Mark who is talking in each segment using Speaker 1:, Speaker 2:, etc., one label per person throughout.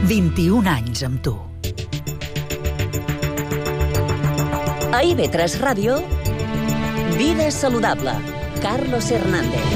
Speaker 1: 21 anys amb tu.
Speaker 2: A IB3 Ràdio, Vida Saludable, Carlos Hernández.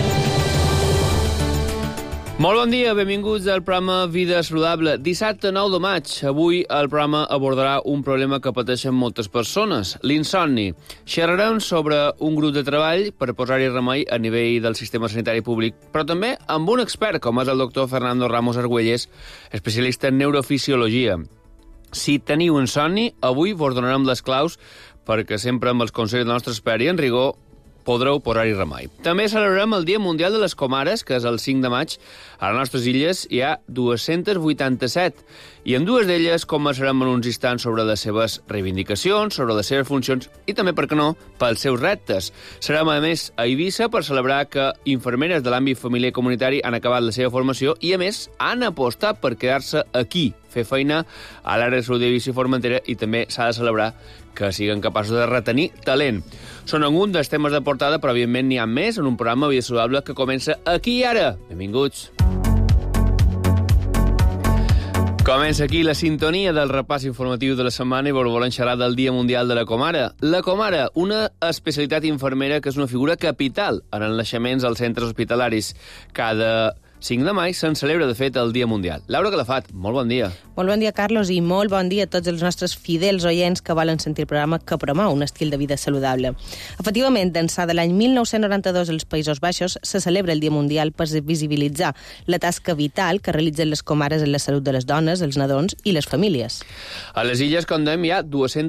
Speaker 3: Molt bon dia, benvinguts al programa Vida Saludable. Dissabte 9 de maig. Avui el programa abordarà un problema que pateixen moltes persones, l'insomni. Xerrarem sobre un grup de treball per posar-hi remei a nivell del sistema sanitari públic, però també amb un expert, com és el doctor Fernando Ramos Argüelles, especialista en neurofisiologia. Si teniu insomni, avui vos donarem les claus perquè sempre amb els consells del nostre expert i en rigor podreu posar-hi remei. També celebrarem el Dia Mundial de les Comares, que és el 5 de maig. A les nostres illes hi ha 287, i en dues d'elles conversarem en uns instants sobre les seves reivindicacions, sobre les seves funcions i també, per què no, pels seus reptes. Serem, a més, a Eivissa per celebrar que infermeres de l'àmbit familiar i comunitari han acabat la seva formació i, a més, han apostat per quedar-se aquí, fer feina a l'àrea de salut d'Eivissa i Formentera, i també s'ha de celebrar que siguin capaços de retenir talent. Són alguns dels temes de portada, però evidentment n'hi ha més en un programa Vida Saludable que comença aquí i ara. Benvinguts. Comença aquí la sintonia del repàs informatiu de la setmana i volem xerrar del Dia Mundial de la Comare. La Comare, una especialitat infermera que és una figura capital en els naixements als centres hospitalaris. Cada 5 de maig se'n celebra, de fet, el Dia Mundial. Laura Calafat, molt bon dia.
Speaker 4: Molt bon dia, Carlos, i molt bon dia a tots els nostres fidels oients que volen sentir el programa que promou un estil de vida saludable. Efectivament, d'ençà de l'any 1992 als Països Baixos se celebra el Dia Mundial per visibilitzar la tasca vital que realitzen les comares en la salut de les dones, els nadons i les famílies.
Speaker 3: A les illes, com dèiem, hi ha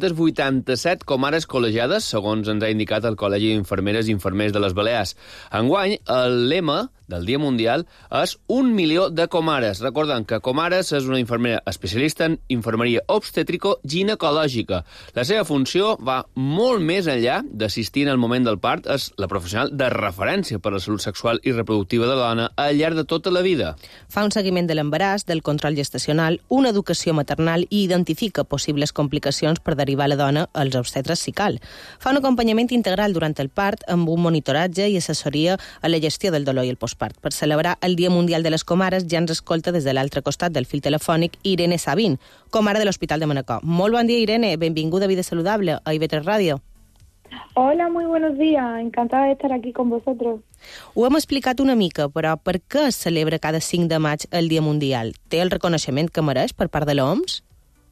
Speaker 3: 287 comares col·legiades, segons ens ha indicat el Col·legi d'Infermeres i Infermers de les Balears. Enguany, el lema del Dia Mundial és 1 milió de comares. Recordem que comares és una infermera especialista en infermeria obstétrico-ginecològica. La seva funció va molt més enllà d'assistir en el moment del part, és la professional de referència per a la salut sexual i reproductiva de la dona al llarg de tota la vida.
Speaker 4: Fa un seguiment de l'embaràs, del control gestacional, una educació maternal i identifica possibles complicacions per derivar la dona als obstetres si cal. Fa un acompanyament integral durant el part amb un monitoratge i assessoria a la gestió del dolor i el postpart. Per celebrar el Dia Mundial de les Comares ja ens escolta des de l'altre costat del fil telefònic Irene Sabin, comare de l'Hospital de Manacor. Molt bon dia, Irene. Benvinguda a Vida Saludable, a IB3 Ràdio.
Speaker 5: Hola, muy buenos días. Encantada de estar aquí con vosotros.
Speaker 4: Ho hem explicat una mica, però per què es celebra cada 5 de maig el Dia Mundial? Té el reconeixement que mereix per part de l'OMS?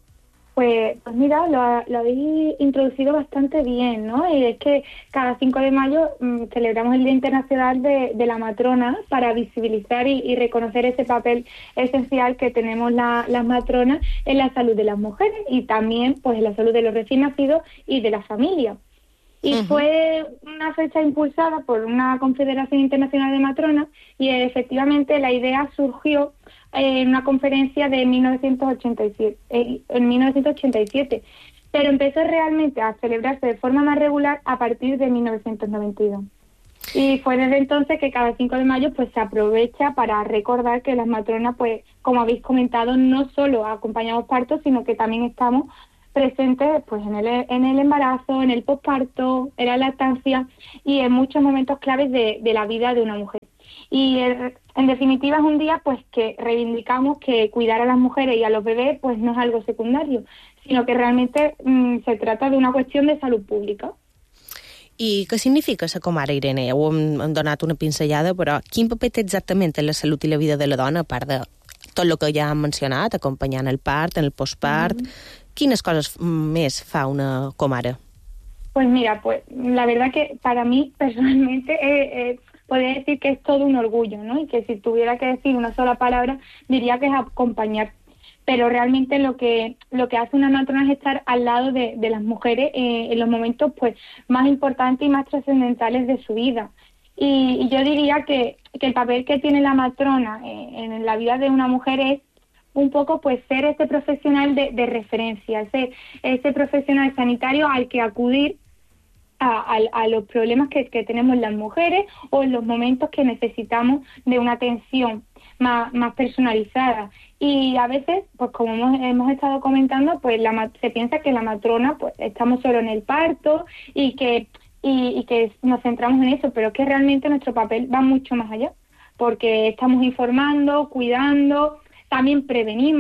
Speaker 5: Pues mira, lo habéis introducido bastante bien, ¿no? Y es que cada 5 de mayo celebramos el Día Internacional de la Matrona para visibilizar y reconocer ese papel esencial que tenemos las matronas en la salud de las mujeres y también pues en la salud de los recién nacidos y de la familia. Y fue una fecha impulsada por una Confederación Internacional de Matronas y efectivamente la idea surgió en una conferencia de 1987, pero empezó realmente a celebrarse de forma más regular a partir de 1992. Y fue desde entonces que cada 5 de mayo pues se aprovecha para recordar que las matronas, pues como habéis comentado, no solo acompañamos partos, sino que también estamos presentes pues en el embarazo, en el posparto, en la lactancia y en muchos momentos claves de la vida de una mujer. Y en definitiva es un día pues que reivindicamos que cuidar a las mujeres y a los bebés pues no es algo secundario, sino que realmente se trata de una cuestión de salud pública.
Speaker 4: I què significa ser comare, Irene? Ho hem donat una pinzellada, però quin paper té exactament en la salut i la vida de la dona, a part de tot el que ja hem mencionat, acompanyant el part, en el postpart? Quines coses més fa una comare?
Speaker 5: Pues mira, pues la verdad que para mí personalmente podría decir que es todo un orgullo, ¿no? Y que si tuviera que decir una sola palabra, diría que es acompañar. Pero realmente lo que hace una matrona es estar al lado de las mujeres en los momentos pues más importantes y más trascendentales de su vida. Y yo diría que el papel que tiene la matrona en la vida de una mujer es un poco pues ser ese profesional de referencia, ese profesional sanitario al que acudir a los problemas que tenemos las mujeres o en los momentos que necesitamos de una atención más personalizada. Y a veces, pues como hemos estado comentando, pues se piensa que la matrona, pues estamos solo en el parto y que nos centramos en eso, pero es que realmente nuestro papel va mucho más allá, porque estamos informando, cuidando, también prevenimos.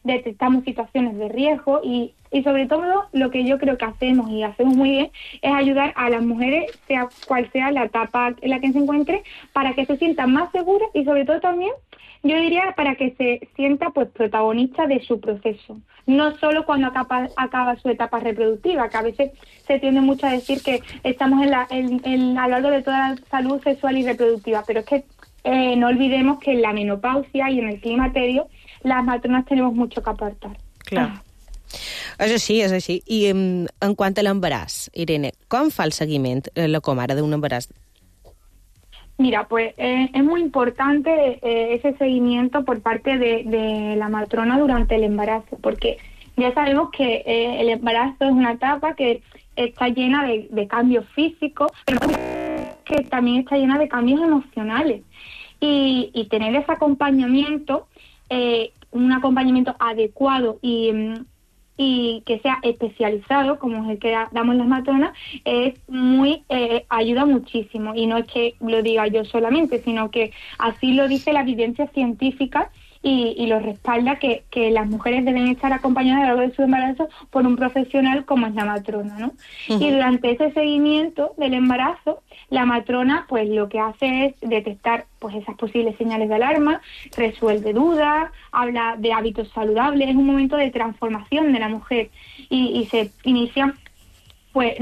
Speaker 5: detectamos situaciones de riesgo y sobre todo lo que yo creo que hacemos y hacemos muy bien es ayudar a las mujeres, sea cual sea la etapa en la que se encuentre, para que se sientan más seguras y sobre todo también, yo diría, para que se sienta pues protagonista de su proceso. No solo cuando acaba su etapa reproductiva, que a veces se tiende mucho a decir que estamos a lo largo de toda la salud sexual y reproductiva, pero es que no olvidemos que en la menopausia y en el climaterio las matronas tenemos mucho que aportar.
Speaker 4: Clar. És així. I en quant a l'embaràs, Irene, com fa el seguiment la comare d'un embaràs?
Speaker 5: Mira, pues es muy importante ese seguimiento por parte de la matrona durante el embarazo, porque ya sabemos que el embarazo es una etapa que está llena de cambios físicos, pero que también está llena de cambios emocionales. Y tener ese acompañamiento, un acompañamiento adecuado y que sea especializado, como es el que damos las matronas, ayuda muchísimo. Y no es que lo diga yo solamente, sino que así lo dice la evidencia científica y lo respalda, que las mujeres deben estar acompañadas a lo largo de su embarazo por un profesional como es la matrona, ¿no? Uh-huh. Y durante ese seguimiento del embarazo, la matrona pues lo que hace es detectar pues esas posibles señales de alarma, resuelve dudas, habla de hábitos saludables, es un momento de transformación de la mujer y se inician pues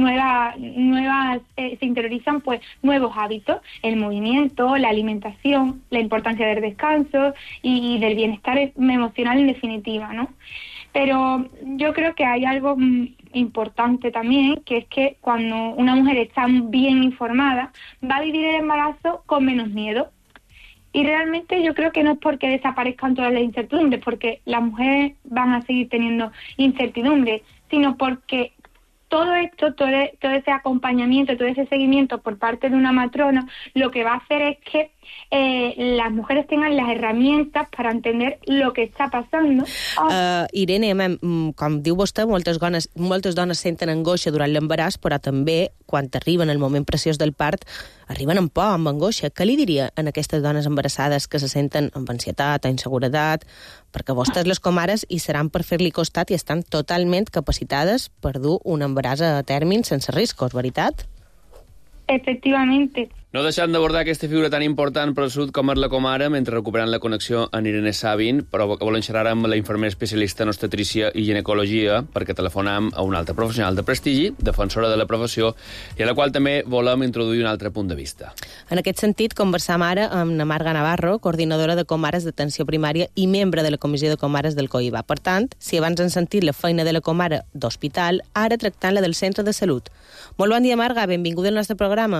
Speaker 5: se interiorizan pues nuevos hábitos, el movimiento, la alimentación, la importancia del descanso y del bienestar emocional en definitiva, ¿no? Pero yo creo que hay algo importante también, que es que cuando una mujer está bien informada, va a vivir el embarazo con menos miedo. Y realmente yo creo que no es porque desaparezcan todas las incertidumbres, porque las mujeres van a seguir teniendo incertidumbres, sino porque todo esto, todo ese acompañamiento, todo ese seguimiento por parte de una matrona, lo que va a hacer es que las mujeres tengan las herramientas para entender lo que està passant.
Speaker 4: Irene, com diu vostè, moltes dones senten angoixa durant l'embaràs, però també, quan arriben al moment preciós del part, arriben amb por, amb angoixa. Què li diria a aquestes dones embarassades que se senten amb ansietat o inseguretat? Perquè vostès, les comares, hi seran per fer-li costat i estan totalment capacitades per dur un embaràs a tèrmin sense riscos, veritat?
Speaker 5: Efectivamente.
Speaker 3: No deixem d'abordar aquesta figura tan important per al sud com és la comare, mentre recuperant la connexió amb Irene Sabin, però volem xerrar amb la infermera especialista en obstetrícia i ginecologia, perquè telefonam a una altra professional de prestigi, defensora de la professió, i a la qual també volem introduir un altre punt de vista.
Speaker 4: En aquest sentit, conversam ara amb na Marga Navarro, coordinadora de comares d'atenció primària i membre de la comissió de comares del COIBA. Per tant, si abans han sentit la feina de la comare d'hospital, ara tractant-la del centre de salut. Molt bon dia, Marga, benvinguda al nostre programa.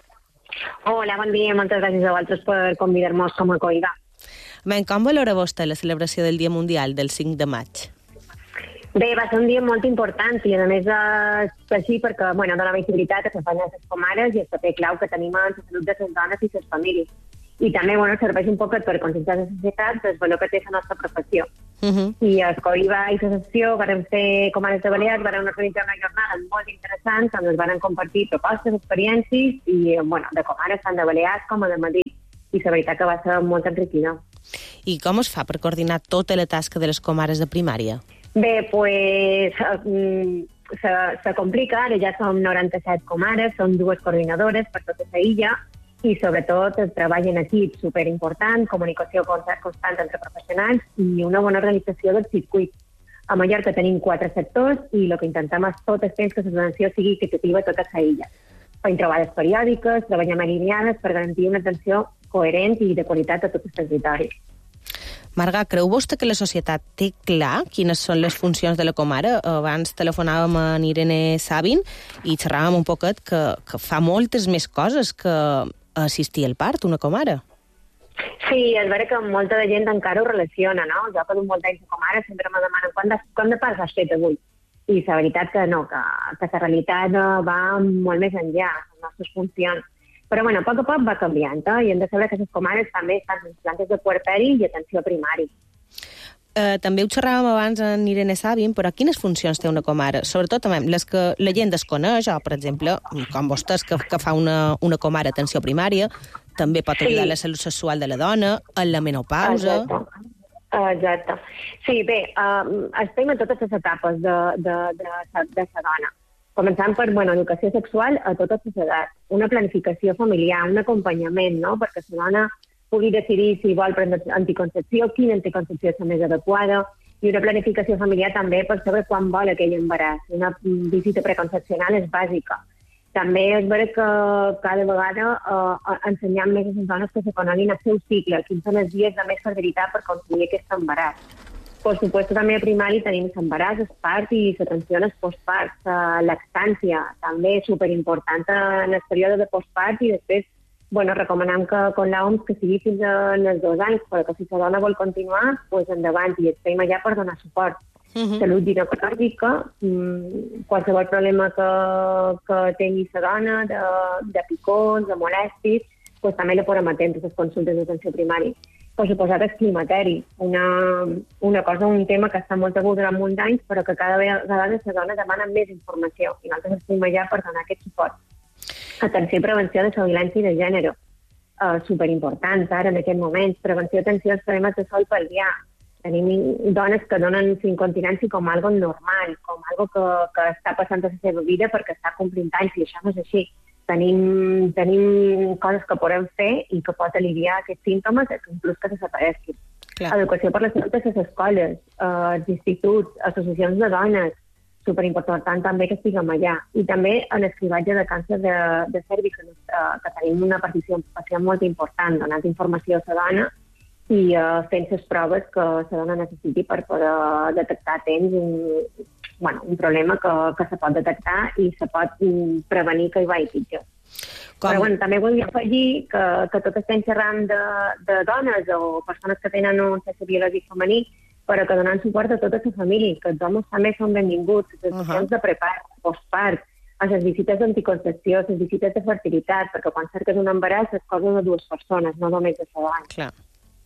Speaker 1: Hola, bon dia, moltes gràcies a vosaltres per convidar-nos com a COIBA.
Speaker 4: Com valora vostè la celebració del Dia Mundial del 5 de maig?
Speaker 1: Bé, va ser un dia molt important i a més així perquè dona visibilitat a les feines de les comares i el paper clau que tenim en la salut de les dones i les famílies. I també serveix un poc per conscienciar la societat del valor que té la nostra professió. I el COIBA i l'associació vam fer comares de Balears, vam organitzar una jornada molt interessant on ens van compartir propostes, experiències i de comares tant de Balears com de Madrid. I la veritat que va ser molt enriquidor.
Speaker 4: I com es fa per coordinar tota la tasca de les comares de primària?
Speaker 1: Bé, pues se complica, ara ja som 97 comares, som 2 coordinadores per tota la illa, i sobretot el treball en equip superimportant, comunicació constant entre professionals i una bona organització del circuit. A Mallorca tenim 4 sectors i el que intentem és tot el temps que la prevenció sigui equitativa a tota la illa. Fem trobades periòdiques, treballem alineades per garantir una atenció coherent i de qualitat a tots els territoris.
Speaker 4: Marga, creu vostè que la societat té clar quines són les funcions de la comare? Abans telefonàvem a Irene Sabin i xerràvem un poquet que fa moltes més coses que assistir al part, una comare.
Speaker 1: Sí, és vera que molta de gent encara ho relaciona, no? Jo que duc molt d'anys de comare sempre me demanen quant de pas has fet avui? I la veritat que no, que la realitat va molt més enllà de les nostres funcions. Però a poc va canviant, i hem de saber que les comares també estan en plantes de puerperi i atenció primària.
Speaker 4: També ho xerràvem abans en Irene Sabin, però quines funcions té una comare? Sobretot les que la gent desconeix, o, per exemple, com vostès, que fa una comare atenció primària, també pot ajudar a la salut sexual de la dona, en la menopausa.
Speaker 1: Exacte. Sí, bé, estem en totes les etapes de la dona. Començant per educació sexual a totes les edats, una planificació familiar, un acompanyament, no? Perquè la dona pugui decidir si vol prendre anticoncepció, quina anticoncepció és la més adequada, i una planificació familiar també per saber quan vol aquell embaràs. Una visita preconcepcional és bàsica. També és vera que cada vegada ensenyam més a les dones que se coneguin el seu cicle, quins són els dies de més fertilitat per aconseguir aquest embaràs. Per supuesto, també a primari tenim l'embaràs, el part i l'atenció al postpart, la lactància, també superimportant en el període de postpart i després recomanem que con l'OMS que sigui fins als 2 anys, però que si la dona vol continuar, doncs endavant, i estem allà per donar suport. Salut ginecològica, qualsevol problema que tingui la dona, de picons, de molèsties, doncs també la podem atendre a les consultes d'atenció primària. Per suposat, el climateri, un tema que està molt tabú durant molts anys, però que cada vegada les dones demanen més informació, i nosaltres estem allà per donar aquest suport. Atenció i prevenció de la violència de gènere, superimportant ara en aquest moment. Prevenció i atenció als problemes de sol pelvià. Tenim dones que donen incontinència com algo normal, com algo que està passant a la seva vida perquè està complint anys, i això no és així. Tenim coses que podem fer i que pot aliviar aquests símptomes, inclús que desapareguin. Educació per la salut a les escoles, als instituts, associacions de dones, superimportant també que estiguem allà. I també en el cribatge de càncer de cervix, que tenim una participació molt important, donant informació a la dona i fent les proves que la dona necessiti per poder detectar a temps un problema que se pot detectar i se pot prevenir que hi vagi pitjor. Però també volia afegir que tot estem xerrant de dones o persones que tenen un sexe biològic femení, però que donant suport a tota la família, que els homes també són benvinguts, les sessions de prepart, postpart, a les visites d'anticoncepció, a les visites de fertilitat, perquè quan cerques un embaràs és cosa de 2 persones, no només de la dona.
Speaker 4: Clar.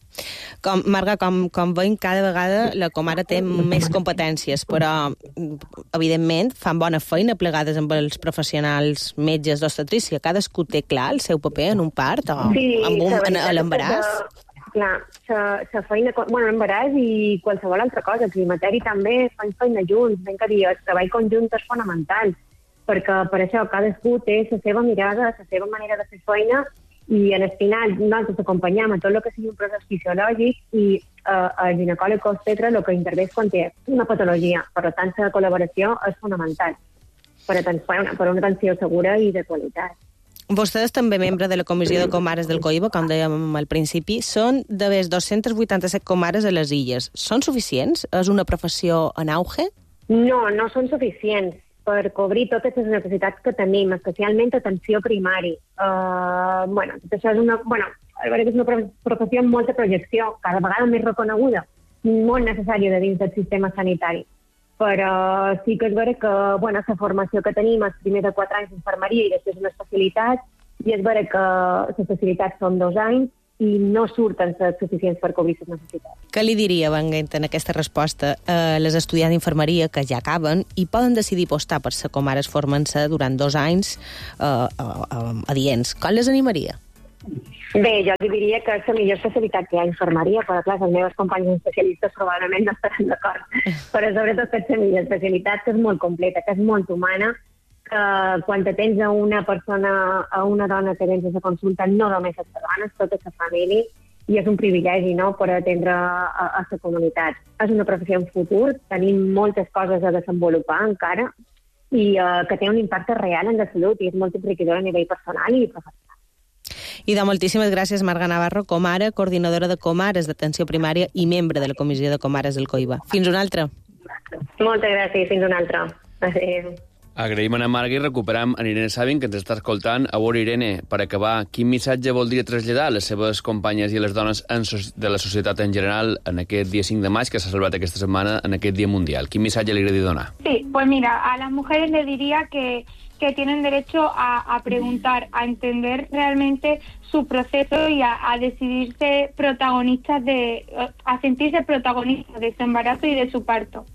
Speaker 4: Marga, com veiem, cada vegada la comare té més competències, però, evidentment, fan bona feina plegades amb els professionals metges d'obstetrícia. Cadascú té clar el seu paper en un part o en l'embaràs?
Speaker 1: Clar, la feina, l'embaràs i qualsevol altra cosa, el climateri també, fan feina junts, ben que dir, el treball conjunt és fonamental, perquè per això cadascú té la seva mirada, la seva manera de fer feina, i en el final nosaltres acompanyem a tot el que sigui un procés fisiològic i el ginecòleg obstetra el que intervé quan té una patologia. Per tant, la col·laboració és fonamental per una atenció segura i de qualitat.
Speaker 4: Vostè és també membre de la Comissió de Comares del COIBA, com dèiem al principi. Són de més 287 comares a les illes. Són suficients? És una professió en auge?
Speaker 1: No són suficients per cobrir totes les necessitats que tenim, especialment atenció primari. Tot això és una professió amb molta projecció, cada vegada més reconeguda, molt necessària de dins del sistema sanitari. Però sí que és vera que la formació que tenim els primers de 4 anys d'infermeria i després una especialitat, i és vera que les especialitats són 2 anys i no surten suficients per cobrir les necessitats.
Speaker 4: Què li diria, venint en aquesta resposta, a les estudiants d'infermeria que ja acaben i poden decidir apostar per ser comares formant-se durant 2 anys adients? Com les animaria?
Speaker 1: Bé, jo li diria que és la millor especialitat que hi ha a infermeria, però clar, els meus companys especialistes probablement no estaran d'acord. Però sobretot que és la millor especialitat, que és molt completa, que és molt humana, que quan t'atens a una persona, a una dona que vens a la consulta, no només a la dona, és tota la família, i és un privilegi, no?, per atendre a la comunitat. És una professió en futur, tenim moltes coses a desenvolupar encara, i que té un impacte real en la salut, i és molt enriquidor a nivell personal i professional.
Speaker 4: I moltíssimes gràcies, Marga Navarro, comare, coordinadora de comares d'atenció primària i membre de la Comissió de Comares del COIBA. Fins una altra.
Speaker 1: Moltes gràcies, fins una altra. Adéu.
Speaker 3: Agraïm a Marga i recuperam a Irene Sabin, que ens està escoltant. A veure, Irene, per acabar, quin missatge voldria traslladar a les seves companyes i a les dones de la societat en general en aquest dia 5 de maig, que s'ha celebrat aquesta setmana, en aquest Dia Mundial? Quin missatge li agradaria donar?
Speaker 5: Sí, pues mira, a las mujeres les diría que tienen derecho a preguntar, a entender realmente su proceso y a decidirse protagonistas a sentirse protagonistas de su embarazo y de su parto.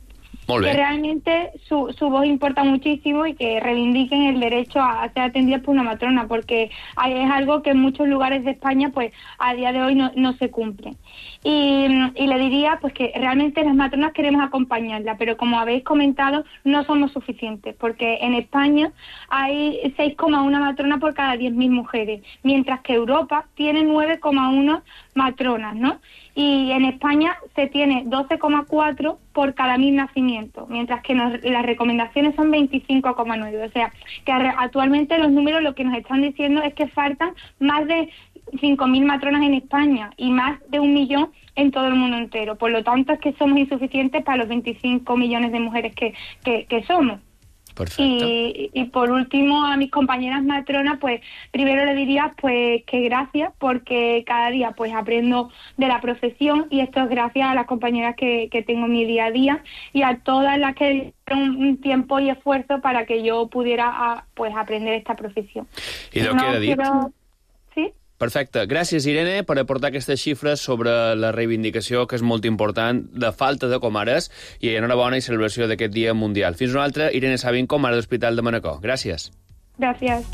Speaker 5: que realmente su voz importa muchísimo y que reivindiquen el derecho a ser atendidas por una matrona, porque es algo que en muchos lugares de España pues a día de hoy no se cumple. Y le diría pues que realmente las matronas queremos acompañarla, pero como habéis comentado, no somos suficientes, porque en España hay 6,1 matronas por cada 10.000 mujeres, mientras que Europa tiene 9,1 matronas, ¿no? Y en España se tiene 12,4 por cada 1.000 nacimientos, mientras que las recomendaciones son 25,9. O sea, que actualmente los números lo que nos están diciendo es que faltan más de 5.000 matronas en España y más de 1 millón en todo el mundo entero. Por lo tanto, es que somos insuficientes para los 25 millones de mujeres que somos.
Speaker 3: Perfecto.
Speaker 5: Y por último, a mis compañeras matronas, pues primero le diría pues que gracias, porque cada día pues aprendo de la profesión, y esto es gracias a las compañeras que tengo en mi día a día y a todas las que dieron un tiempo y esfuerzo para que yo pudiera pues aprender esta profesión.
Speaker 3: I del que he dit?
Speaker 5: Sí?
Speaker 3: Perfecte. Gràcies, Irene, per aportar aquestes xifres sobre la reivindicació, que és molt important, de falta de comares, i enhorabona i celebració d'aquest Dia Mundial. Fins una altra, Irene Sabin, comare de l'Hospital de Manacor. Gràcies.
Speaker 5: Gràcies.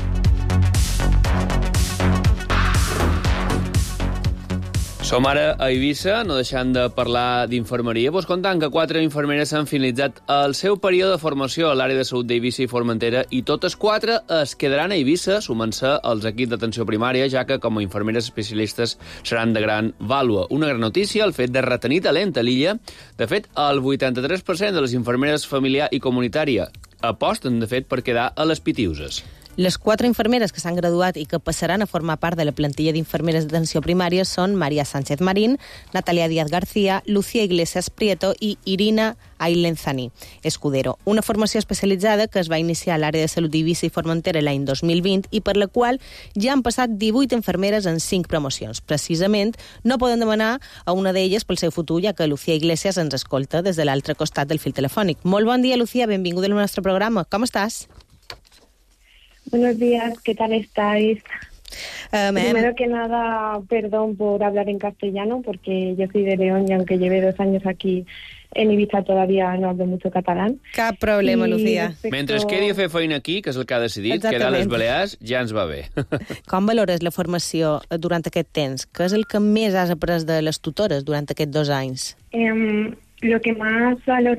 Speaker 3: Som ara a Eivissa, no deixant de parlar d'infermeria. Vos contant que 4 infermeres han finalitzat el seu període de formació a l'àrea de salut d'Eivissa i Formentera, i totes 4 es quedaran a Eivissa sumant-se als equips d'atenció primària, ja que com a infermeres especialistes seran de gran vàlua. Una gran notícia, el fet de retenir talent a l'illa. De fet, el 83% de les infermeres familiar i comunitària aposten, de fet, per quedar a les Pitiuses.
Speaker 4: Les 4 infermeres que s'han graduat i que passaran a formar part de la plantilla d'infermeres d'atenció primària són Maria Sánchez Marín, Natalia Díaz García, Lucía Iglesias Prieto i Irina Ailenzani Escudero. Una formació especialitzada que es va iniciar a l'àrea de salut d'Eivissa i Formentera l'any 2020 i per la qual ja han passat 18 infermeres en 5 promocions. Precisament, no poden demanar a una d'elles pel seu futur, ja que Lucía Iglesias ens escolta des de l'altre costat del fil telefònic. Molt bon dia, Lucía, benvinguda al nostre programa. Com estàs?
Speaker 1: Buenos días, ¿qué tal estáis? Primero que nada, perdón por hablar en castellano, porque yo soy de León y aunque lleve 2 años aquí en Ibiza todavía no hablo mucho catalán.
Speaker 4: Cap problema, Lucía.
Speaker 3: Mentre es quedi a fer feina aquí, que és el que ha decidit, quedar a les Balears, ja ens va bé.
Speaker 4: Com valores la formació durant aquest temps? Què és el que més has après de les tutores durant aquests 2 anys?
Speaker 1: Lo que más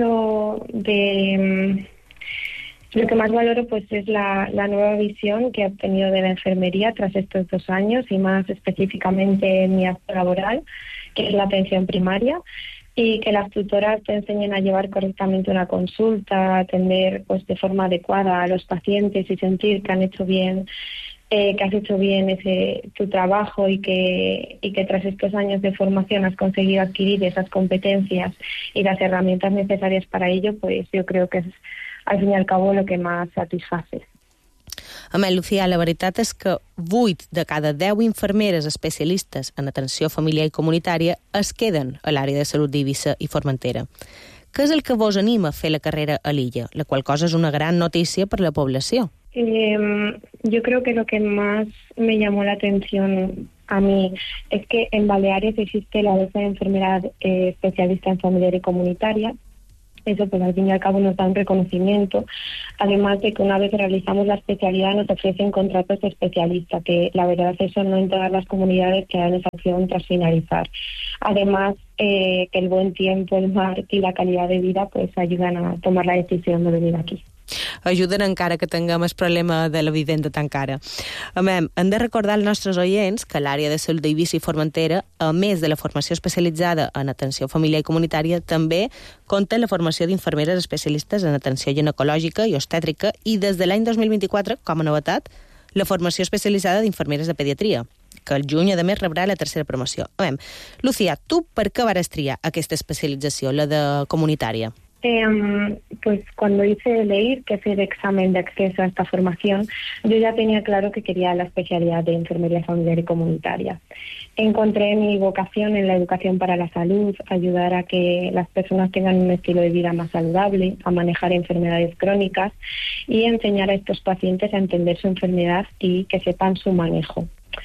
Speaker 1: valoro pues es la nueva visión que he obtenido de la enfermería tras estos 2 años, y más específicamente en mi acto laboral, que es la atención primaria, y que las tutoras te enseñen a llevar correctamente una consulta, a atender pues de forma adecuada a los pacientes y sentir que han hecho bien, que has hecho bien tu trabajo, y que tras estos años de formación has conseguido adquirir esas competencias y las herramientas necesarias para ello, pues yo creo que es al fin y al cabo lo que más satisface.
Speaker 4: Home, Lucía, la veritat és que 8 de cada 10 infermeres especialistes en atenció familiar i comunitària es queden a l'àrea de salut d'Eivissa i Formentera. Què és el que vos anima a fer la carrera a l'illa? La qual cosa és una gran notícia per la població.
Speaker 1: Yo creo que lo que más me llamó la atención a mí es que en Baleares existe la docencia de enfermera especialista en familiar y comunitaria. Eso pues al fin y al cabo nos da un reconocimiento, además de que una vez realizamos la especialidad nos ofrecen contratos de especialista, que la verdad eso no en todas las comunidades que dan esa opción tras finalizar. Además que el buen tiempo, el mar y la calidad de vida pues ayudan a tomar la decisión de venir aquí.
Speaker 4: Ajuden encara que tinguem el problema de la vivenda tan cara. Hem de recordar als nostres oients que l'àrea de salut d'Eivissa i Formentera, a més de la formació especialitzada en atenció familiar i comunitària, també compta la formació d'infermeres especialistes en atenció ginecològica i obstètrica, i des de l'any 2024, com a novetat, la formació especialitzada d'infermeres de pediatria, que el juny, a més, rebrà la 3a promoció. Lucía, tu per què vas triar aquesta especialització, la de comunitària?
Speaker 1: Pues cuando hice el EIR, que es el examen de acceso a esta formación, yo ya tenía claro que quería la especialidad de enfermería familiar y comunitaria. Encontré mi vocación en la educación para la salud, ayudar a que las personas tengan un estilo de vida más saludable, a manejar enfermedades crónicas y enseñar a estos pacientes a entender su enfermedad y que sepan su manejo.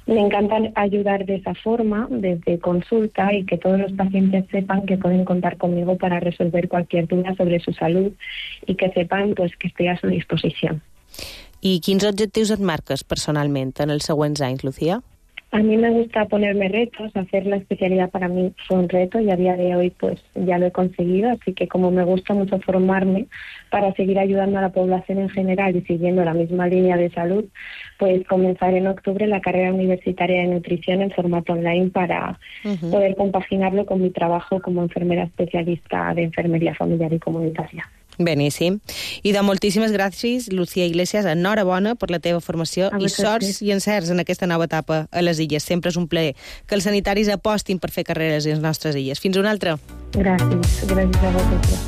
Speaker 1: Me encanta ayudar de esa forma, desde consulta, y que todos los pacientes sepan que pueden contar conmigo para resolver cualquier duda sobre su salud y que sepan pues, que estoy a su disposición.
Speaker 4: I quins objectius et marques personalment en els següents anys, Lucía?
Speaker 1: A mí me gusta ponerme retos, hacer la especialidad para mí fue un reto y a día de hoy pues ya lo he conseguido, así que como me gusta mucho formarme para seguir ayudando a la población en general y siguiendo la misma línea de salud, pues comenzaré en octubre la carrera universitaria de nutrición en formato online para poder compaginarlo con mi trabajo como enfermera especialista de enfermería familiar y comunitaria.
Speaker 4: Beníssim. I de moltíssimes gràcies, Lucía Iglesias. Enhorabona per la teva formació i sorts i encerts en aquesta nova etapa a les Illes. Sempre és un plaer que els sanitaris apostin per fer carreres a les nostres illes. Fins una altra.
Speaker 1: Gràcies a vosaltres.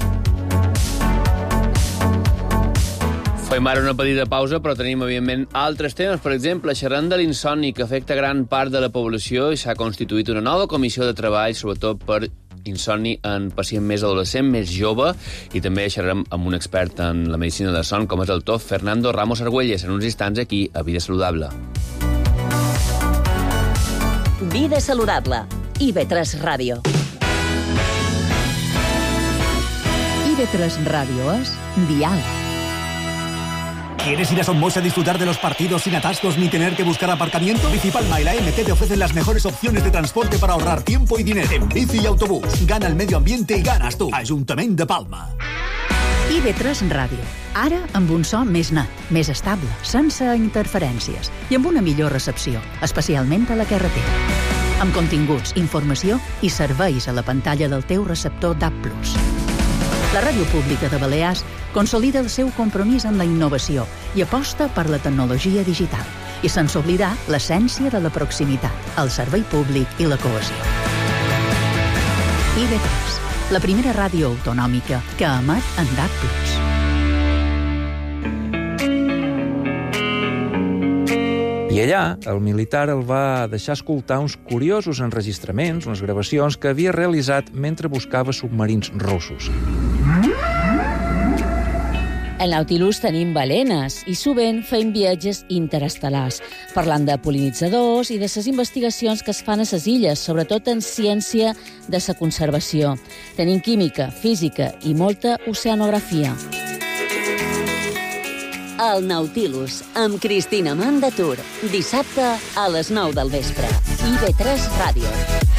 Speaker 3: Fem ara una petita pausa, però tenim, evidentment, altres temes. Per exemple, xerrant de l'insomni, que afecta gran part de la població, i s'ha constituït una nova comissió de treball, sobretot per insomni en pacient més adolescent, més jove, i també xerrarem amb un expert en la medicina de son, com és el doctor Fernando Ramos Argüelles, en uns instants aquí a Vida Saludable.
Speaker 2: Vida Saludable. IB3 Ràdio.
Speaker 6: IB3 Ràdio és diàleg.
Speaker 7: ¿Quieres ir a Somos a disfrutar de los partidos sin atascos ni tener que buscar aparcamiento? Bicipalma y la MT te ofrecen las mejores opciones de transporte para ahorrar tiempo y dinero. En bici y autobús. Gana el medio ambiente y ganas tú. Ajuntament de Palma.
Speaker 6: IB3 Ràdio. Ara amb un so més net, més estable, sense interferències i amb una millor recepció, especialment a la carretera. Amb continguts, informació i serveis a la pantalla del teu receptor DAB+. La Ràdio Pública de Balears consolida el seu compromís amb la innovació i aposta per la tecnologia digital i sense oblidar l'essència de la proximitat, el servei públic i la cohesió. IB3, la primera ràdio autonòmica que emet en DAB+.
Speaker 8: I allà, el militar el va deixar escoltar uns curiosos enregistraments, unes gravacions que havia realitzat mentre buscava submarins russos.
Speaker 9: Al Nautilus tenim balenes i sovint fem viatges interestel·lars, parlant de pol·linitzadors i de les investigacions que es fan a les illes, sobretot en ciència de la conservació. Tenim química, física i molta oceanografia.
Speaker 2: El Nautilus, amb Cristina Mandatur. Dissabte a les 9 del vespre. IB3 Ràdio.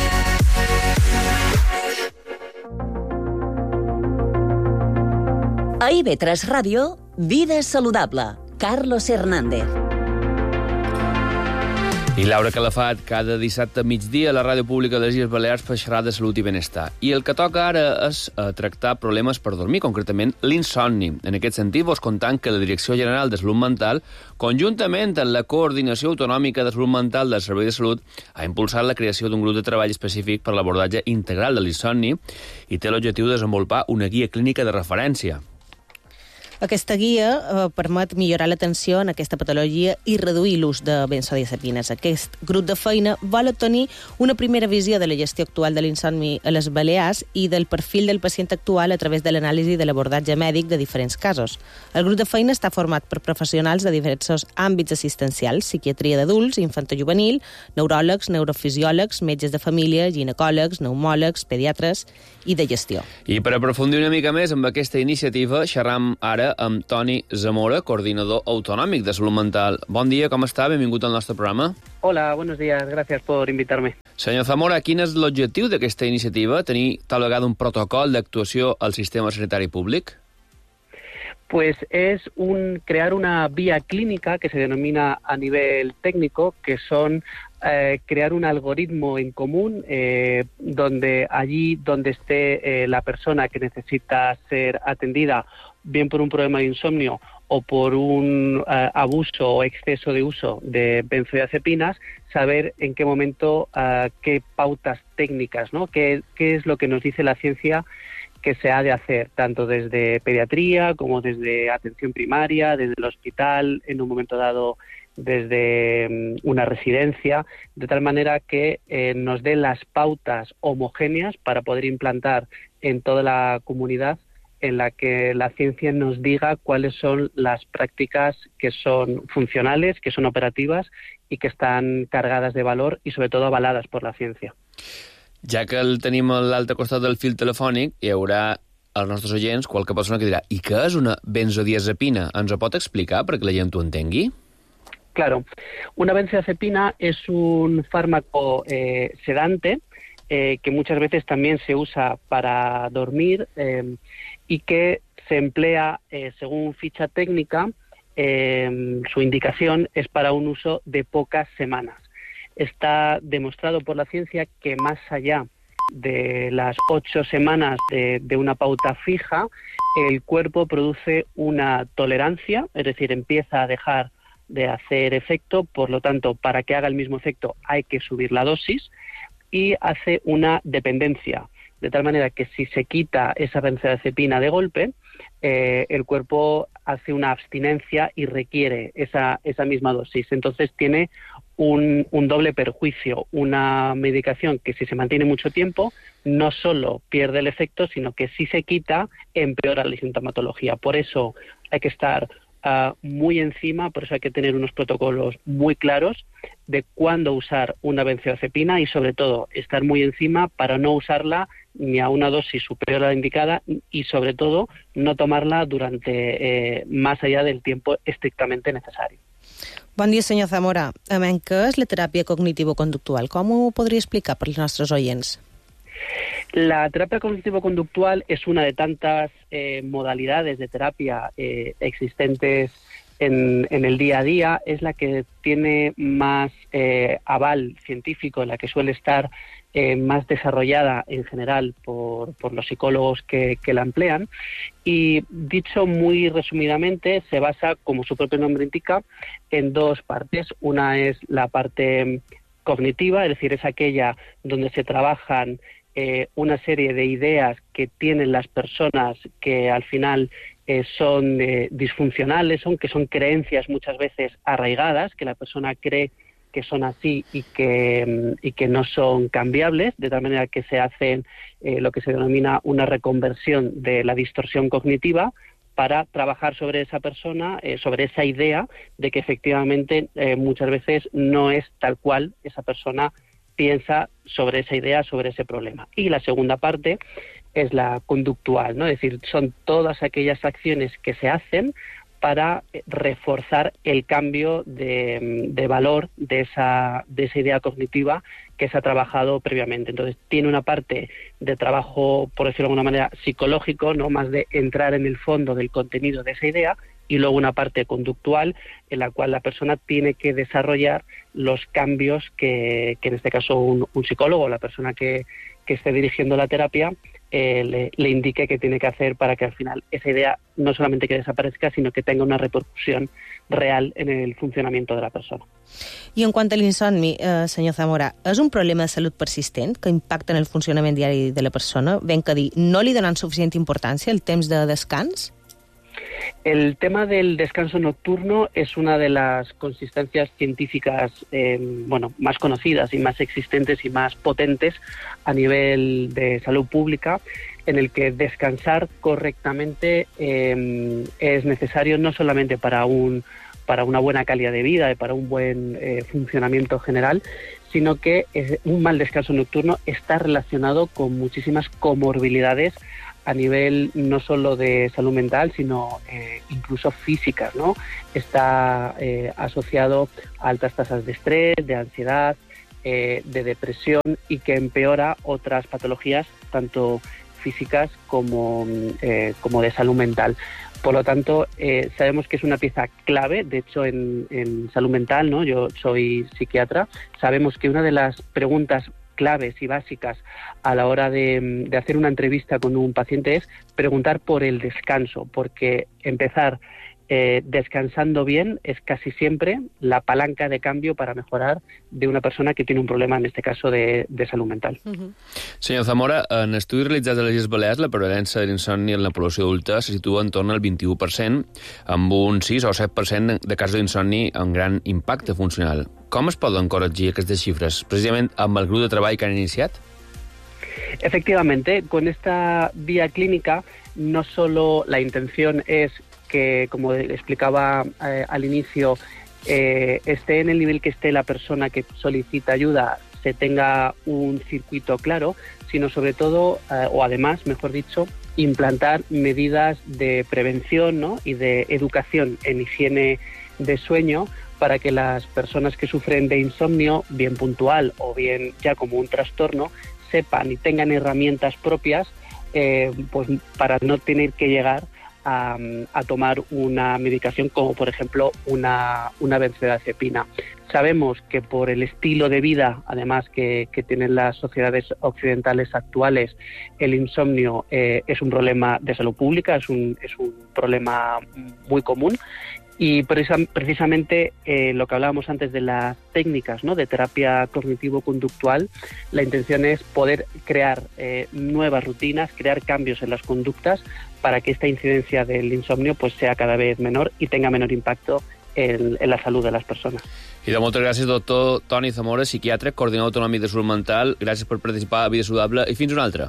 Speaker 2: A IB3 Ràdio, Vida Saludable. Carlos Hernández.
Speaker 3: I Laura Calafat, cada dissabte a migdia a la Ràdio Pública de les Illes Balears per xerrar de salut i benestar. I el que toca ara és tractar problemes per dormir, concretament l'insomni. En aquest sentit, vos contam que la Direcció General de Salut Mental, conjuntament amb la Coordinació Autonòmica de Salut Mental del Servei de Salut, ha impulsat la creació d'un grup de treball específic per l'abordatge integral de l'insomni i té l'objectiu de desenvolupar una guia clínica de referència.
Speaker 4: Aquesta guia permet millorar l'atenció en aquesta patologia i reduir l'ús de benzodiazepines. Aquest grup de feina vol obtenir una primera visió de la gestió actual de l'insomni a les Balears i del perfil del pacient actual a través de l'anàlisi de l'abordatge mèdic de diferents casos. El grup de feina està format per professionals de diversos àmbits assistencials, psiquiatria d'adults, infantojuvenil, neuròlegs, neurofisiòlegs, metges de família, ginecòlegs, pneumòlegs, pediatres i de gestió.
Speaker 3: I per aprofundir una mica més amb aquesta iniciativa, xerram ara amb Toni Zamora, coordinador autonòmic de salut mental. Bon dia, com està? Benvingut al nostre programa.
Speaker 10: Hola, buenos días. Gracias por invitarme.
Speaker 3: Senyor Zamora, quin és l'objectiu d'aquesta iniciativa? Tenir tal vegada un protocol d'actuació al sistema sanitari públic?
Speaker 10: Pues es crear una vía clínica que se denomina a nivel técnico, que son crear un algoritmo en común donde allí donde esté la persona que necesita ser atendida, bien por un problema de insomnio o por un abuso o exceso de uso de benzodiazepinas, saber en qué momento, qué pautas técnicas, ¿no? Qué es lo que nos dice la ciencia que se ha de hacer, tanto desde pediatría como desde atención primaria, desde el hospital, en un momento dado desde una residencia, de tal manera que nos dé las pautas homogéneas para poder implantar en toda la comunidad en la que la ciencia nos diga cuáles son las prácticas que son funcionales, que son operativas i que estan cargades de valor i, sobretot, avalades per la ciència.
Speaker 3: Ja que el tenim a l'altre costat del fil telefònic, hi haurà als nostres oients qualque persona que dirà: i què és una benzodiazepina? Ens ho pot explicar perquè la gent ho entengui?
Speaker 10: Claro, una benzodiazepina es un fármaco sedante que muchas veces también se usa para dormir y que se emplea, según ficha técnica, su indicación es para un uso de pocas semanas. Está demostrado por la ciencia que más allá de las 8 semanas de una pauta fija, el cuerpo produce una tolerancia, es decir, empieza a dejar de hacer efecto, por lo tanto, para que haga el mismo efecto hay que subir la dosis, y hace una dependencia, de tal manera que si se quita esa benzodiazepina de golpe, el cuerpo hace una abstinencia y requiere esa misma dosis. Entonces tiene un doble perjuicio, una medicación que si se mantiene mucho tiempo no solo pierde el efecto, sino que si se quita empeora la sintomatología. Por eso hay que estar muy encima, por eso hay que tener unos protocolos muy claros de cuándo usar una benzodiazepina y, sobre todo, estar muy encima para no usarla ni a una dosis superior a la indicada y, sobre todo, no tomarla durante más allá del tiempo estrictamente necesario.
Speaker 4: Bon dia, senyor Zamora. Què és la teràpia cognitivo-conductual? Com ho podria explicar per als nostres oients?
Speaker 10: La terapia cognitivo-conductual es una de tantas modalidades de terapia existentes en el día a día. Es la que tiene más aval científico, la que suele estar más desarrollada en general por los psicólogos que la emplean. Y dicho muy resumidamente, se basa, como su propio nombre indica, en dos partes. Una es la parte cognitiva, es decir, es aquella donde se trabajan una serie de ideas que tienen las personas que al final son disfuncionales, que son creencias muchas veces arraigadas, que la persona cree que son así y que no son cambiables, de tal manera que se hacen lo que se denomina una reconversión de la distorsión cognitiva para trabajar sobre esa persona, sobre esa idea de que efectivamente muchas veces no es tal cual esa persona piensa sobre esa idea, sobre ese problema. Y la segunda parte es la conductual, ¿no? Es decir, son todas aquellas acciones que se hacen para reforzar el cambio de valor de esa idea cognitiva que se ha trabajado previamente. Entonces, tiene una parte de trabajo, por decirlo de alguna manera, psicológico, ¿no? Más de entrar en el fondo del contenido de esa idea, y luego una parte conductual en la cual la persona tiene que desarrollar los cambios que en este caso un psicólogo o la persona que esté dirigiendo la terapia le indique que tiene que hacer para que al final esa idea no solamente que desaparezca, sino que tenga una repercusión real en el funcionamiento de la persona.
Speaker 4: I en quant a l'insomni, senyor Zamora, és un problema de salut persistent que impacta en el funcionament diari de la persona? Ben que dir, no li donen suficient importància el temps de descans?
Speaker 10: El tema del descanso nocturno es una de las consistencias científicas más conocidas y más existentes y más potentes a nivel de salud pública, en el que descansar correctamente es necesario no solamente para una buena calidad de vida y para un buen funcionamiento general, sino que un mal descanso nocturno está relacionado con muchísimas comorbilidades a nivel no solo de salud mental, sino incluso físicas, ¿no? Está asociado a altas tasas de estrés, de ansiedad, de depresión, y que empeora otras patologías, tanto físicas como de salud mental. Por lo tanto, sabemos que es una pieza clave. De hecho, en salud mental, ¿no? Yo soy psiquiatra, sabemos que una de las preguntas claves y básicas a la hora de hacer una entrevista con un paciente es preguntar por el descanso, porque empezar descansando bien es casi siempre la palanca de cambio para mejorar de una persona que tiene un problema, en este caso, de salud mental.
Speaker 3: Senyor Zamora, en estudis realitzats a les Illes Balears, la prevalença de l'insomni en la població adulta se situa en torn al 21%, amb un 6 o 7% de casos d'insomni amb gran impacte funcional. Com es poden corregir aquestes xifres, precisament amb el grup de treball que han iniciat?
Speaker 10: Efectivamente, con esta vía clínica no solo la intención es que, como explicaba al inicio, esté en el nivel que esté la persona que solicita ayuda, se tenga un circuito claro, sino sobre todo, o además, mejor dicho, implantar medidas de prevención, ¿no?, y de educación en higiene de sueño para que las personas que sufren de insomnio, bien puntual o bien ya como un trastorno, sepan y tengan herramientas propias pues para no tener que llegar a tomar una medicación como, por ejemplo, una benzodiazepina. Sabemos que por el estilo de vida, además, que tienen las sociedades occidentales actuales, el insomnio es un problema de salud pública, es un problema muy común. Y precisamente lo que hablábamos antes de las técnicas, ¿no?, de terapia cognitivo-conductual, la intención es poder crear nuevas rutinas, crear cambios en las conductas para que esta incidencia del insomnio pues sea cada vez menor y tenga menor impacto en la salud de las persones.
Speaker 3: I de moltes gràcies, doctor Toni Zamora, psiquiatre, coordinador autonòmic de salut mental. Gràcies per participar a Vida Saludable i fins una altra.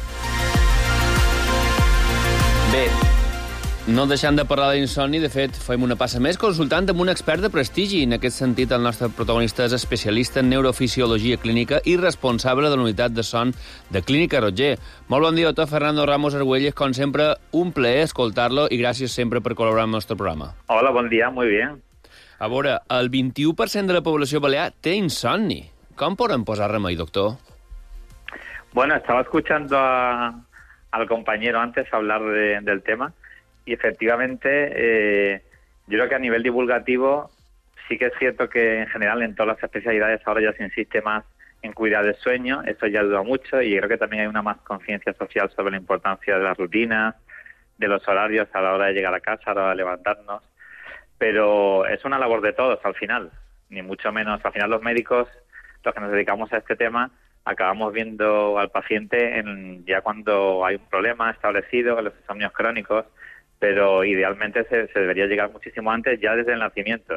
Speaker 3: Bé, no deixant de parlar d'insomni, de fet, fem una passa més consultant amb un expert de prestigi. En aquest sentit, el nostre protagonista és especialista en neurofisiologia clínica i responsable de la unitat de son de Clínica Roger. Molt bon dia, doctor Fernando Ramos Argüelles. Com sempre, un plaer escoltar-lo i gràcies sempre per col·laborar amb el nostre programa.
Speaker 11: Hola, bon dia, muy bien.
Speaker 3: A veure, el 21% de la població balear té insomni. Com podem posar remei, doctor?
Speaker 11: Bueno, estaba escuchando al compañero antes hablar del tema. Y efectivamente, yo creo que a nivel divulgativo sí que es cierto que en general en todas las especialidades ahora ya se insiste más en cuidar del sueño, eso ya ayuda mucho y creo que también hay una más conciencia social sobre la importancia de las rutinas, de los horarios a la hora de llegar a casa, a la hora de levantarnos, pero es una labor de todos al final, ni mucho menos. Al final los médicos, los que nos dedicamos a este tema, acabamos viendo al paciente ya cuando hay un problema establecido, los insomnios crónicos, pero idealmente se debería llegar muchísimo antes, ya desde el nacimiento.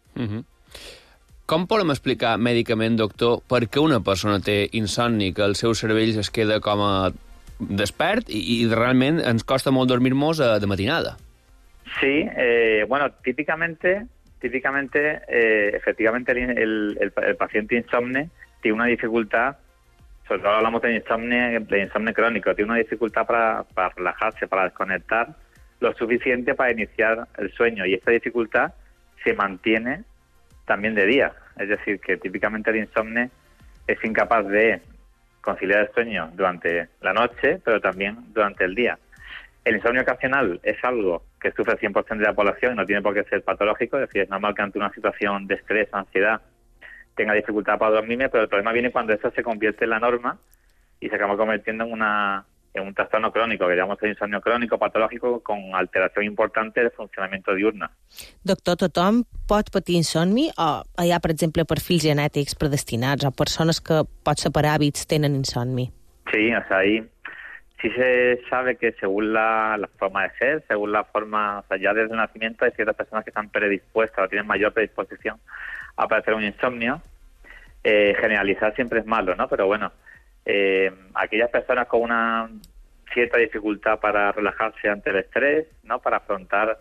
Speaker 3: Com podem explicar mèdicament, doctor, per què una persona té insomni, que el seu cervell es queda com a despert i realment ens costa molt dormir-nos de matinada?
Speaker 11: Sí, bueno, típicamente, efectivamente el paciente insomne tiene una dificultad, sobre todo hablamos de insomnio crónico, tiene una dificultad para relajarse, para desconectar lo suficiente para iniciar el sueño, y esta dificultad se mantiene también de día. Es decir, que típicamente el insomne es incapaz de conciliar el sueño durante la noche, pero también durante el día. El insomnio ocasional es algo que sufre el 100% de la población y no tiene por qué ser patológico, es decir, es normal que ante una situación de estrés o ansiedad tenga dificultad para dormirme, pero el problema viene cuando eso se convierte en la norma y se acaba convirtiendo en un trastorno crónico, que llamamos el insomnio crónico patológico con alteración importante del funcionamiento diurno.
Speaker 4: Doctor, tothom pot patir insomni o hi ha, per exemple, perfils genètics predestinats o persones que, potser per hàbits, tenen insomni?
Speaker 11: Sí, o sea, ahí sí se sabe que según la forma de ser, según la forma, o sea, ya desde el nacimiento hay ciertas personas que están predispuestas o tienen mayor predisposición a padecer un insomnio. Generalizar siempre es malo, ¿no? Pero bueno, aquellas personas con una cierta dificultad para relajarse ante el estrés, ¿no?, para afrontar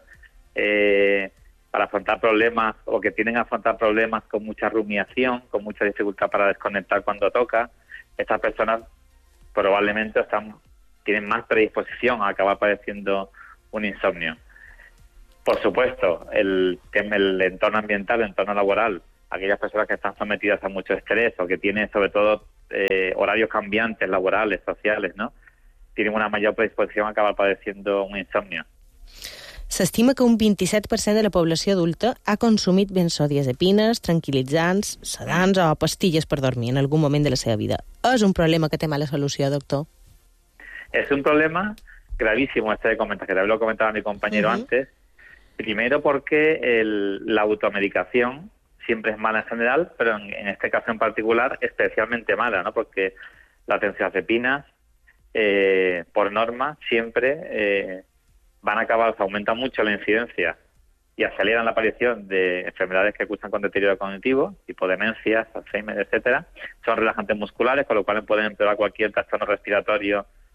Speaker 11: problemas, o que tienen que afrontar problemas con mucha rumiación, con mucha dificultad para desconectar cuando toca, estas personas probablemente tienen más predisposición a acabar padeciendo un insomnio. Por supuesto, el entorno ambiental, el entorno laboral, aquellas personas que están sometidas a mucho estrés o que tienen sobre todo horarios cambiantes, laborales, sociales, ¿no?, tienen una mayor predisposición a acabar padeciendo un insomnio.
Speaker 4: S'estima que un 27% de la població adulta ha consumit benzodiazepines, tranquil·litzants, sedants o pastilles per dormir en algun moment de la seva vida. És un problema que té mala solució, doctor?
Speaker 11: Es un problema gravísimo este de comentar, que también lo comentaba mi compañero antes. Primero porque la automedicación siempre es mala en general, pero en este caso en particular especialmente mala, ¿no? Porque las benzodiazepinas, por norma, siempre van a acabar, aumentan mucho la incidencia y aceleran la aparición de enfermedades que cursan con deterioro cognitivo, tipo demencias, Alzheimer, etcétera. Son relajantes musculares, con lo cual pueden empeorar cualquier trastorno respiratorio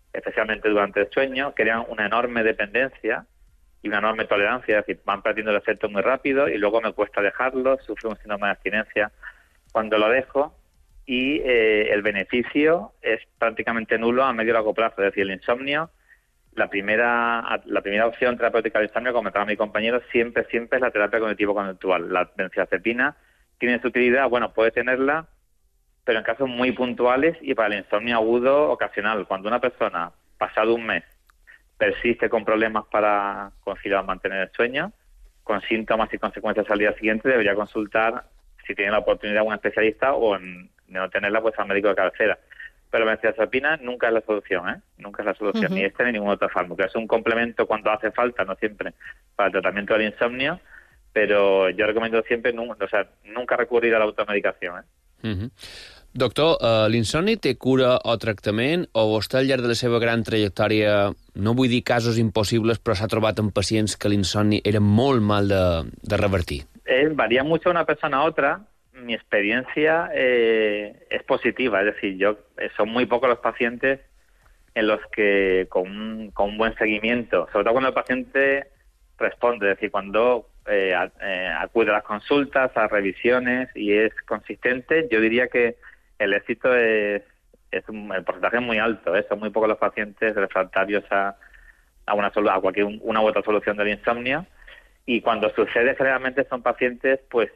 Speaker 11: especialmente durante el sueño, crean una enorme dependencia y una enorme tolerancia, es decir, van perdiendo el efecto muy rápido y luego me cuesta dejarlo, sufro un síndrome de abstinencia cuando lo dejo y el beneficio es prácticamente nulo a medio y largo plazo, es decir, el insomnio, la primera opción terapéutica del insomnio, como comentaba mi compañero, siempre es la terapia cognitivo-conductual. La benzodiazepina tiene su utilidad, bueno, puede tenerla, pero en casos muy puntuales y para el insomnio agudo ocasional. Cuando una persona, pasado un mes, persiste con problemas para conciliar o mantener el sueño, con síntomas y consecuencias al día siguiente, debería consultar, si tiene la oportunidad, a un especialista o, de no tenerla, pues al médico de cabecera. Pero la benzodiazepina nunca es la solución, ¿eh? Nunca es la solución, ni ni ningún otro fármaco. Es un complemento cuando hace falta, no siempre, para el tratamiento del insomnio, pero yo recomiendo siempre nunca recurrir a la automedicación, ¿eh?
Speaker 3: Doctor, l'insomni té cura o tractament, o vostè al llarg de la seva gran trajectòria, no vull dir casos impossibles, però s'ha trobat amb pacients que l'insomni era molt mal de revertir?
Speaker 11: Varía mucho de una persona a otra. Mi experiencia es positiva, es decir, son muy pocos los pacientes en los que con un buen seguimiento, sobre todo cuando el paciente responde, es decir, cuando acude a las consultas, a revisiones y es consistente, yo diría que el éxito el porcentaje es muy alto, son muy pocos los pacientes refractarios a cualquier una u otra solución del insomnio, y cuando sucede generalmente son pacientes pues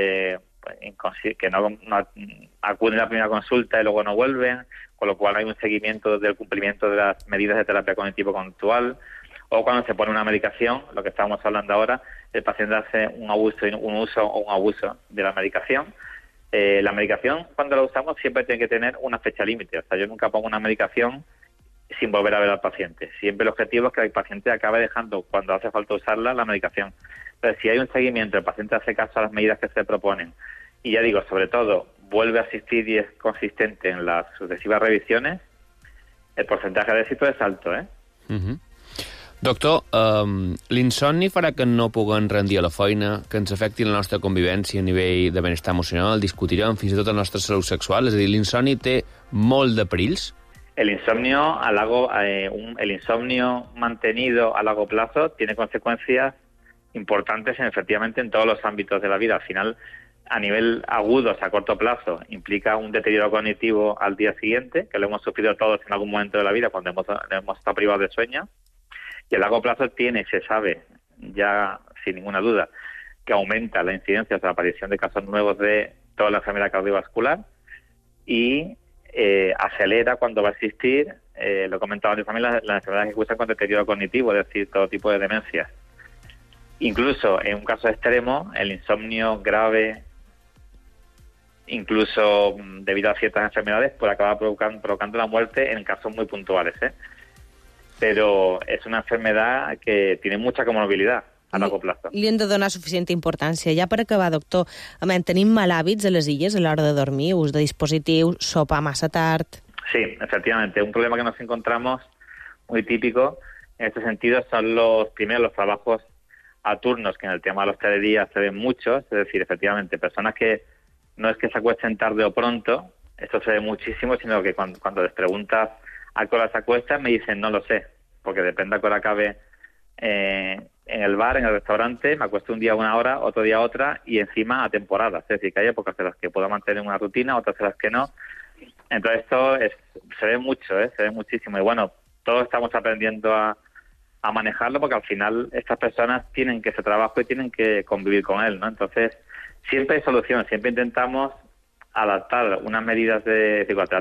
Speaker 11: que no acuden a la primera consulta y luego no vuelven, con lo cual hay un seguimiento del cumplimiento de las medidas de terapia cognitivo-conductual, o cuando se pone una medicación, lo que estábamos hablando ahora, el paciente hace un uso o un abuso de la medicación. La medicación, cuando la usamos, siempre tiene que tener una fecha límite. O sea, yo nunca pongo una medicación sin volver a ver al paciente. Siempre el objetivo es que el paciente acabe dejando, cuando hace falta usarla, la medicación. Entonces, si hay un seguimiento, el paciente hace caso a las medidas que se proponen, y ya digo, sobre todo, vuelve a asistir y es consistente en las sucesivas revisiones, el porcentaje de éxito es alto, ¿eh?
Speaker 3: Doctor, l'insomni farà que no puguem rendir a la feina, que ens afecti la nostra convivència a nivell de benestar emocional, discutirem fins i tot la nostra salut sexual, és a dir, l'insomni té molt de perills?
Speaker 11: El insomnio mantenido a largo plazo tiene consecuencias importantes efectivamente en todos los ámbitos de la vida. Al final, a nivel agudo, a corto plazo, implica un deterioro cognitivo al día siguiente, que lo hemos sufrido todos en algún momento de la vida cuando hemos estado privados de sueño. Y a largo plazo se sabe, ya sin ninguna duda, que aumenta la incidencia, o sea, la aparición de casos nuevos de toda la enfermedad cardiovascular y acelera cuando va a existir, lo he comentado antes también, las enfermedades que cursan con deterioro cognitivo, es decir, todo tipo de demencias. Incluso en un caso extremo, el insomnio grave, incluso debido a ciertas enfermedades, puede acabar provocando la muerte en casos muy puntuales, ¿eh? Pero és una enfermedad que tiene mucha comorbilidad a largo plazo.
Speaker 4: Li hem de donar suficient importància. Ja per acabar, doctor, tenim mal hàbits a les illes a l'hora de dormir, ús de dispositius, sopar massa tard...
Speaker 11: Sí, efectivamente. Un problema que nos encontramos muy típico en este sentido son los trabajos a turnos, que en el tema de la hostelería se ven muchos, es decir, efectivamente, personas que no es que se acuesten tarde o pronto, esto se ve muchísimo, sino que cuando les preguntas a qué hora se acuestan, me dicen no lo sé, porque depende a qué hora acabe en el bar, en el restaurante, me acuesto un día una hora, otro día otra, y encima a temporadas, es decir, que hay épocas en las que puedo mantener una rutina, otras en las que no. Entonces esto se ve mucho, se ve muchísimo, y bueno, todos estamos aprendiendo a manejarlo, porque al final estas personas tienen que ese trabajo y tienen que convivir con él, ¿no? Entonces siempre hay soluciones, siempre intentamos adaptar unas medidas de